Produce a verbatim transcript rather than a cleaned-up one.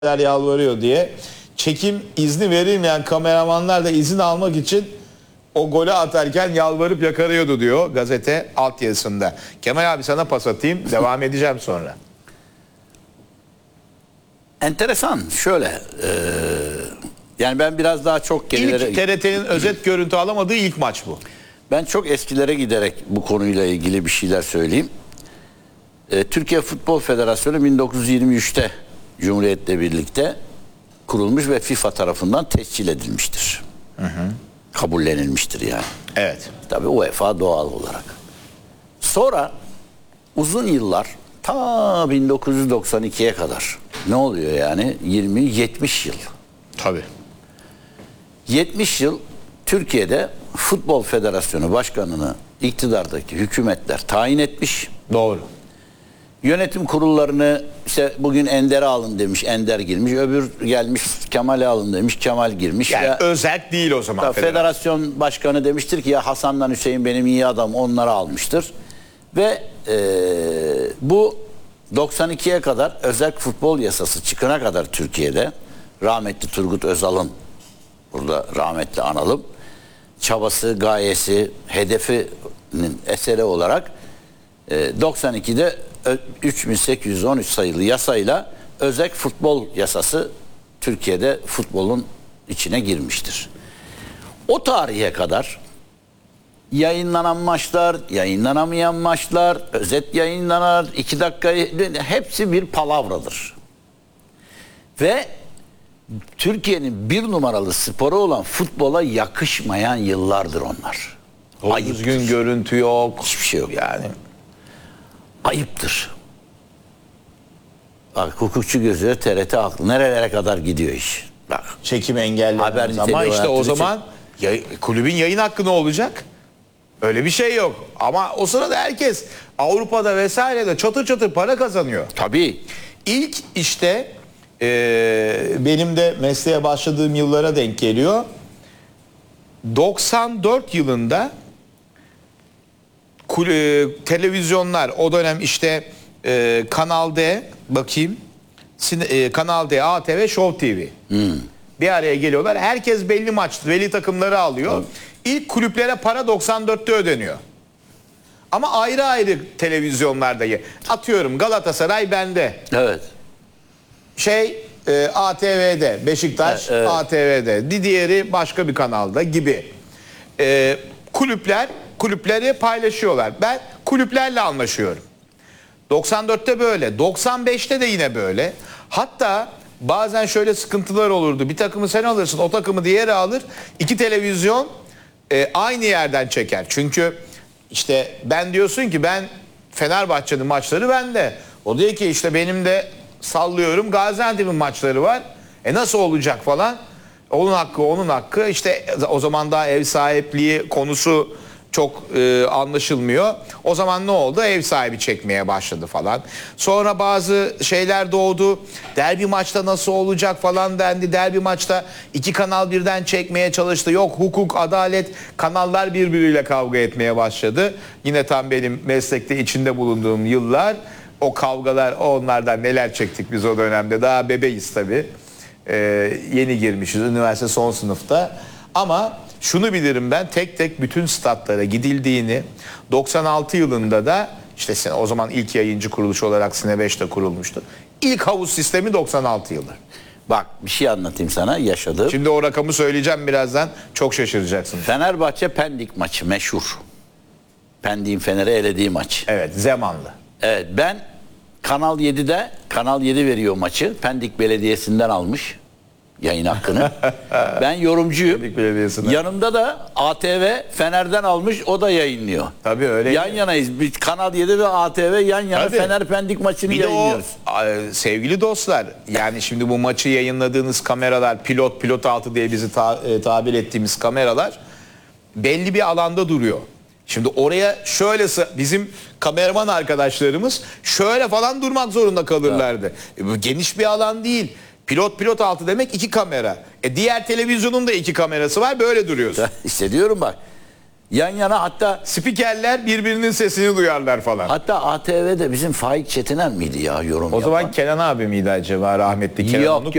yalvarıyor diye. Çekim izni verilmeyen kameramanlar da izin almak için o golü atarken yalvarıp yakarıyordu diyor gazete altyazısında. Kemal abi sana pas atayım, devam edeceğim sonra. Enteresan şöyle e, yani ben biraz daha çok gerilere... İlk T R T'nin özet görüntü alamadığı ilk maç bu. Ben çok eskilere giderek bu konuyla ilgili bir şeyler söyleyeyim. E, Türkiye Futbol Federasyonu bin dokuz yüz yirmi üç'te Cumhuriyet'le birlikte kurulmuş ve FIFA tarafından tescil edilmiştir. Hı hı. Kabullenilmiştir yani. Evet. Tabii UEFA doğal olarak. Sonra uzun yıllar ta bin dokuz yüz doksan iki'ye kadar ne oluyor yani? yirmi yetmiş yıl. Tabii. yetmiş yıl Türkiye'de Futbol Federasyonu Başkanı'nı iktidardaki hükümetler tayin etmiş. Doğru. Yönetim kurullarını işte bugün Ender'e alın demiş, Ender girmiş. Öbür gelmiş Kemal'e alın demiş, Kemal girmiş. Yani ya, özerk değil o zaman. federasyon. federasyon başkanı demiştir ki ya Hasan'dan Hüseyin benim iyi adam, onları almıştır. Ve e, bu doksan iki'ye kadar özel futbol yasası çıkana kadar Türkiye'de rahmetli Turgut Özal'ın, burada rahmetli analım, çabası, gayesi, hedefinin eseri olarak e, doksan iki'de üç bin sekiz yüz on üç sayılı yasayla özel futbol yasası Türkiye'de futbolun içine girmiştir. O tarihe kadar yayınlanan maçlar, yayınlanamayan maçlar, özet yayınlanar, iki dakika, hepsi bir palavradır. Ve Türkiye'nin bir numaralı sporu olan futbola yakışmayan yıllardır onlar. O düzgün görüntü yok. Hiçbir şey yok. Yani. Ayıptır. Bak hukukçu gözüyle T R T haklı. Nerelere kadar gidiyor iş? Bak. Çekim engellenmez Haber ama işte o zaman için... yay, kulübün yayın hakkı ne olacak? Öyle bir şey yok. Ama o sırada herkes Avrupa'da vesairede çatır çatır para kazanıyor. Tabii. İlk işte e, benim de mesleğe başladığım yıllara denk geliyor. doksan dört yılında kul- e, televizyonlar o dönem işte e, Kanal D bakayım Sin- e, Kanal D, A T V, Show T V hmm. bir araya geliyorlar. Herkes belli maç, belli takımları alıyor. Hmm. İlk kulüplere para doksan dört'te ödeniyor. Ama ayrı ayrı televizyonlarda atıyorum Galatasaray bende. Evet. Şey e, A T V'de, Beşiktaş evet. A T V'de, diğeri başka bir kanalda gibi. E, kulüpler kulüpleri paylaşıyorlar. Ben kulüplerle anlaşıyorum. doksan dört'te böyle, doksan beş'te de yine böyle. Hatta bazen şöyle sıkıntılar olurdu. Bir takımı sen alırsın, o takımı diğeri alır. İki televizyon e, aynı yerden çeker. Çünkü işte ben diyorsun ki ben Fenerbahçe'nin maçları bende. O diyor ki işte benim de sallıyorum Gaziantep'in maçları var. E nasıl olacak falan. Onun hakkı, onun hakkı. İşte o zaman daha ev sahipliği konusu çok e, anlaşılmıyor. O zaman ne oldu? Ev sahibi çekmeye başladı falan. Sonra bazı şeyler doğdu. Derbi maçta nasıl olacak falan dendi. Derbi maçta iki kanal birden çekmeye çalıştı. Yok hukuk, adalet, kanallar birbiriyle kavga etmeye başladı. Yine tam benim meslekte içinde bulunduğum yıllar. O kavgalar, onlardan neler çektik biz o dönemde. Daha bebeğiz tabii. Ee, yeni girmişiz üniversite son sınıfta. Ama şunu bilirim ben, tek tek bütün statlara gidildiğini, doksan altı yılında da işte o zaman ilk yayıncı kuruluş olarak Sine beş'te kurulmuştu. İlk havuz sistemi doksan altı yılı. Bak bir şey anlatayım sana yaşadığım. Şimdi o rakamı söyleyeceğim birazdan, çok şaşıracaksın. Fenerbahçe Pendik maçı meşhur. Pendik'in Fener'e elediği maç. Evet, Zemanlı. Evet, ben Kanal yedi'de, Kanal yedi veriyor maçı. Pendik Belediyesi'nden almış yayın hakkını. Ben yorumcuyum. Yanımda da A T V Fener'den almış, o da yayınlıyor. Tabii öyle. Yan yanayız. Biz Kanal yedi ve A T V yan yana. Tabii. Fener Pendik maçını bir yayınlıyoruz. O, sevgili dostlar, yani şimdi bu maçı yayınladığınız kameralar, pilot, pilot altı diye bizi ta, e, tabir ettiğimiz kameralar belli bir alanda duruyor. Şimdi oraya şöyle bizim kameraman arkadaşlarımız şöyle falan durmak zorunda kalırlardı. Evet. Geniş bir alan değil. Pilot pilot altı demek iki kamera. E diğer televizyonun da iki kamerası var, böyle duruyorsun. İşte diyorum bak. Yan yana, hatta Spikerler birbirinin sesini duyarlar falan. hatta A T V'de bizim Faik Çetiner miydi ya yorum O yapan? zaman Kenan abi miydi acaba, rahmetli Kenan? Yok, Onu